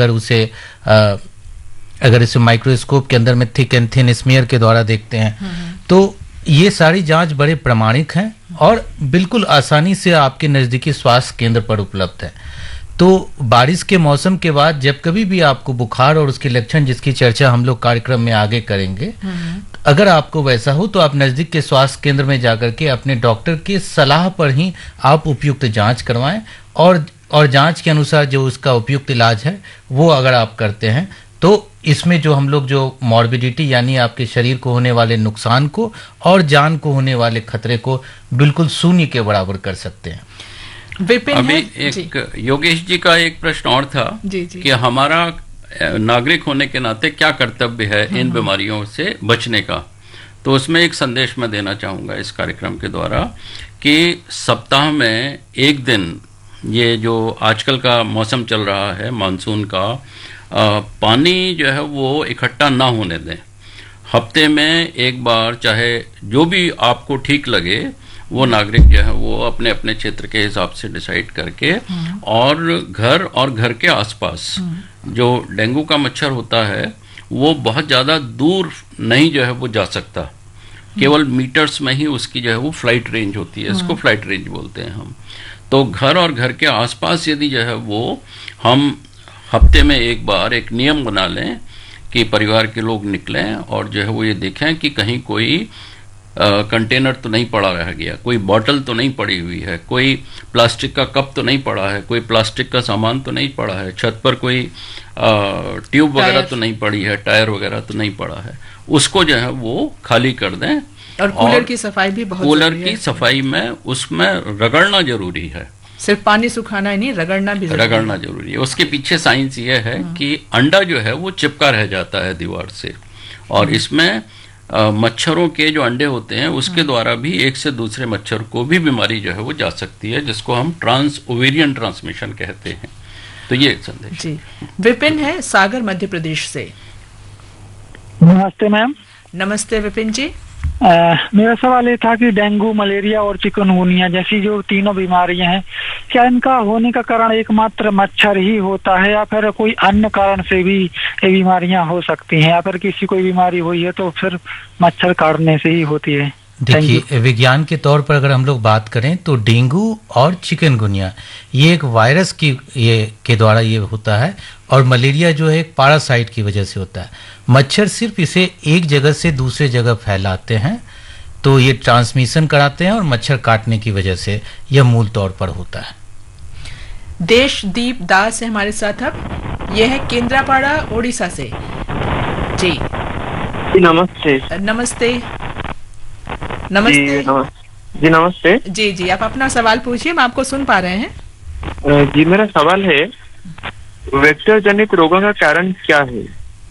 अगर इसे माइक्रोस्कोप के अंदर में थिक एंड थिन स्मीयर के द्वारा देखते हैं तो ये सारी जांच बड़े प्रामाणिक हैं और बिल्कुल आसानी से आपके नज़दीकी स्वास्थ्य केंद्र पर उपलब्ध है। तो बारिश के मौसम के बाद जब कभी भी आपको बुखार और उसके लक्षण, जिसकी चर्चा हम लोग कार्यक्रम में आगे करेंगे, अगर आपको वैसा हो तो आप नज़दीक के स्वास्थ्य केंद्र में जाकर के अपने डॉक्टर की सलाह पर ही आप उपयुक्त जांच करवाएं और जांच के अनुसार जो उसका उपयुक्त इलाज है वो अगर आप करते हैं तो इसमें जो हम लोग जो मॉर्बिडिटी यानी आपके शरीर को होने वाले नुकसान को और जान को होने वाले खतरे को बिल्कुल शून्य के बराबर कर सकते हैं। अभी एक योगेश जी का एक प्रश्न और था कि हमारा नागरिक होने के नाते क्या कर्तव्य है इन बीमारियों से बचने का। तो उसमें एक संदेश मैं देना चाहूँगा इस कार्यक्रम के द्वारा कि सप्ताह में एक दिन, ये जो आजकल का मौसम चल रहा है मानसून का, पानी जो है वो इकट्ठा ना होने दें। हफ्ते में एक बार, चाहे जो भी आपको ठीक लगे, वो नागरिक जो है वो अपने अपने क्षेत्र के हिसाब से डिसाइड करके और घर के आसपास जो डेंगू का मच्छर होता है वो बहुत ज़्यादा दूर नहीं जो है वो जा सकता, केवल मीटर्स में ही उसकी जो है वो फ्लाइट रेंज होती है, इसको फ्लाइट रेंज बोलते हैं हम। तो घर के आसपास यदि जो है वो हम हफ्ते में एक बार एक नियम बना लें कि परिवार के लोग निकलें और जो है वो ये देखें कि कहीं कोई कंटेनर तो नहीं पड़ा रह गया, कोई बॉटल तो नहीं पड़ी हुई है, कोई प्लास्टिक का कप तो नहीं पड़ा है, कोई प्लास्टिक का सामान तो नहीं पड़ा है, छत पर कोई ट्यूब वगैरह तो नहीं पड़ी है, टायर वगैरह तो नहीं पड़ा है, उसको जो है वो खाली कर दें। और कूलर की सफाई भी बहुत कूलर जरूरी है। की सफाई में उसमें रगड़ना जरूरी है, सिर्फ पानी सुखाना ही नहीं, रगड़ना भी जरूरी है। उसके पीछे साइंस ये है कि अंडा जो है वो चिपका रह जाता है दीवार से, और इसमें मच्छरों के जो अंडे होते हैं उसके द्वारा भी एक से दूसरे मच्छर को भी बीमारी जो है वो जा सकती है, जिसको हम ट्रांस ओवेरियन ट्रांसमिशन कहते हैं। तो ये संदेश जी। विपिन है सागर मध्य प्रदेश से। नमस्ते मैम। नमस्ते विपिन जी। मेरा सवाल ये था कि डेंगू, मलेरिया और चिकनगुनिया जैसी जो तीनों बीमारियां हैं, क्या इनका होने का कारण एकमात्र मच्छर ही होता है या फिर कोई अन्य कारण से भी ये बीमारियां हो सकती हैं, या फिर किसी कोई बीमारी हुई है तो फिर मच्छर काटने से ही होती है? देखिए, विज्ञान के तौर पर अगर हम लोग बात करें तो डेंगू और चिकनगुनिया ये एक वायरस के द्वारा ये होता है, और मलेरिया जो है एक पैरासाइट की वजह से होता है। मच्छर सिर्फ इसे एक जगह से दूसरे जगह फैलाते हैं, तो ये ट्रांसमिशन कराते हैं और मच्छर काटने की वजह से यह मूल तौर पर होता है। देशदीप दास है हमारे साथ अब, यह है केंद्रापाड़ा ओडिशा से। जी नमस्ते। नमस्ते। नमस्ते जी नमस्ते। जी आप अपना सवाल पूछिए, हम आपको सुन पा रहे हैं। जी मेरा सवाल है, वेक्टर जनित रोगों का कारण क्या है?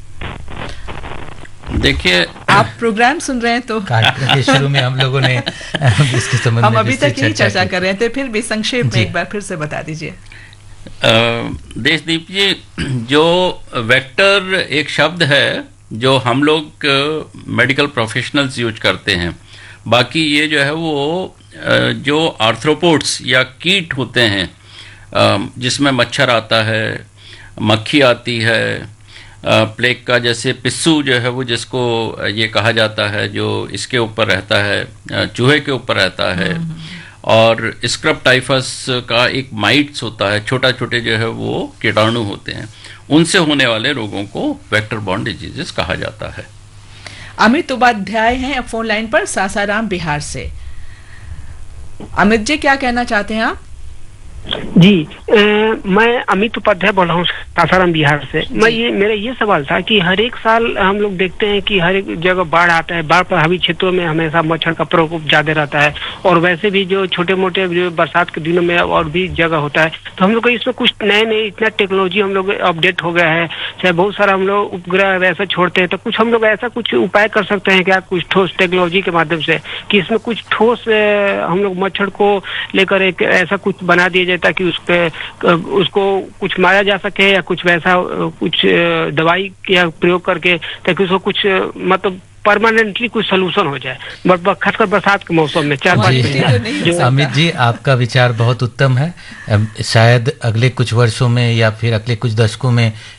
देखिए, आप प्रोग्राम सुन रहे हैं तो कार्यक्रम के शुरू में हम लोगों ने इसके संबंध में हम अभी तक यही चर्चा कर रहे थे, फिर भी संक्षेप में एक बार फिर से बता दीजिए। देशदीप जी, जो वेक्टर एक शब्द है जो हम लोग मेडिकल प्रोफेशनल्स यूज करते हैं, बाकी ये जो है वो जो आर्थ्रोपोड्स या कीट होते हैं जिसमें मच्छर आता है, मक्खी आती है, प्लेग का जैसे पिस्सू जो है वो जिसको ये कहा जाता है, जो इसके ऊपर रहता है, चूहे के ऊपर रहता है, और स्क्रब टाइफस का एक माइट्स होता है, छोटा छोटे जो है वो कीटाणु होते हैं, उनसे होने वाले रोगों को वेक्टर बॉर्न डिजीजेस कहा जाता है। अमित उपाध्याय हैं अब फोन लाइन पर सासाराम बिहार से। अमित जी क्या कहना चाहते हैं आप? जी मैं अमित उपाध्याय बोल रहा हूँ सासाराम बिहार से। मेरा ये सवाल था कि हर एक साल हम लोग देखते हैं कि हर एक जगह बाढ़ आता है, बाढ़ प्रभावित क्षेत्रों में हमेशा मच्छर का प्रकोप ज्यादा रहता है, और वैसे भी जो छोटे मोटे जो बरसात के दिनों में और भी जगह होता है। तो हम लोग इसमें कुछ नए इतना टेक्नोलॉजी हम लोग अपडेट हो गया है, चाहे बहुत सारा हम लोग उपग्रह वैसा छोड़ते हैं, तो कुछ हम लोग ऐसा कुछ उपाय कर सकते हैं क्या, कुछ ठोस टेक्नोलॉजी के माध्यम से, कि इसमें कुछ ठोस हम लोग मच्छर को लेकर एक ऐसा कुछ बना दिया जाए ताकि उसको कुछ मारा जा सके, या कुछ वैसा कुछ दवाई का प्रयोग करके ताकि उसको कुछ मतलब परमानेंटली कुछ सलूशन हो जाए, खासकर बरसात के मौसम में 4-5 महीने। अमित जी, आपका विचार बहुत उत्तम है। शायद अगले कुछ वर्षों में या फिर अगले कुछ दशकों में